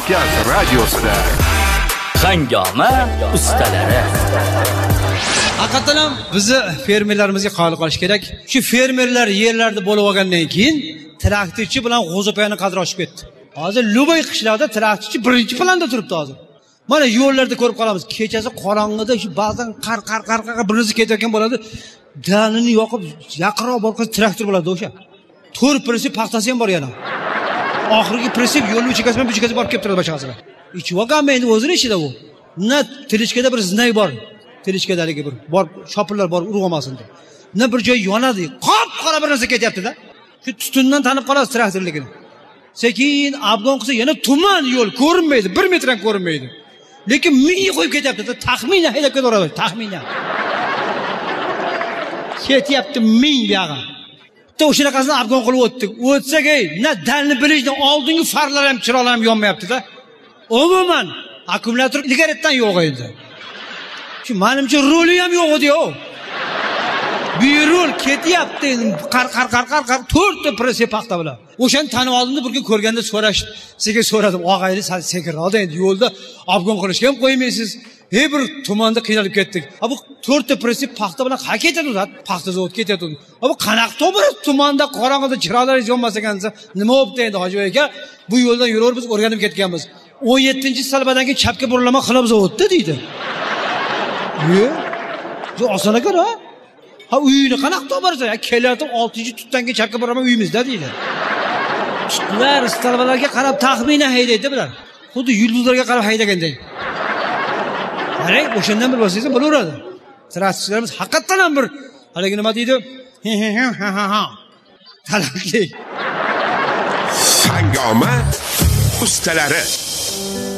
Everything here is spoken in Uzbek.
Markaz radiosida Hangoma ustalari. Haqiqatan ham bizni fermerlarimizga qabul qilish kerak. Shu fermerlar yerlarda bo'lib olgandan keyin traktorchi bilan g'o'zapayani qadri oshib ketdi. Hozir Lubay qishlarda traktorchi birinchi planda turibdi hozir. Mana yo'llarda ko'rib qolamiz. Kechasi qorong'ida shu ba'zan qar birisi ketayotgan bo'ladi. Dalini yoqib yaqinroq borib traktor bo'ladi o'sha. 4 pressip paxtasi ham bor yana. Oxirgi pressip yo'lni chekasi bilan bu chekasi borib kelib turadi boshqasilar. Ichib olganmi endi o'zini ichida u. Na tilishkada bir znay bor. Tilishkadaligi bir bor, shopirlar bor, urib olmasin deb. Na bir joy yonadi. Qop-qora bir narsa ketyapti-da. Shu tutundan tanib qolasiz traktorligini. Sekin abgon qilsa yana tuman yo'l ko'rinmaydi, 1 metr ham ko'rinmaydi. Lekin ming qo'yib ketyapti-da, taxminan haydab ketaveradi, taxminan. Ketyapti ming buyog'i. Bitta o'shanaqasini abgon qilib o'tdik. O'tsak, na dalni bilishdan oldingi farlar ham chiroqlar ham yonmayapti-da. Umuman akkumulyator ilgaridan yo'q edi. Shu menimcha roli ham yo'q edi-yo. Birul ketyapti, qar 4 ta pressip paxta bilan. O'shani tanib oldimda bir kun ko'rganda so'radim, og'ayni sekiradi endi yo'lda abgon qilishga ham qo'ymaysiz. Bir tumanda qiynalib ketdik. Bu 4 ta pressip paxta bilan qayerga ketadi? Paxta zavod ketadi. Bu qanaqa to'g'ri tumanda qorong'ida chiroqlar yonmas ekansa, nima bo'pti endi Hoji aka? Bu yo'ldan yuraverib biz o'rganib ketganmiz. 17-salbadan keyin chapga burilma qilib zavodda deydi. Bu oson ekan-a? Ha uyini qanaqa toparsan? Kelayotib 6-tutdan keyin chapga boraman uyimizda deydi. Tutlar istalbalarga qarab taxminan haydaydi bular. Xuddi yulduzlarga qarab haydaganday. Qarang, o'shandan bir bo'lsangiz bo'laveradi. Traktorchilarimiz haqiqatan ham bir haligi nima deydi? Ha. Talablik. Hangoma ustalari.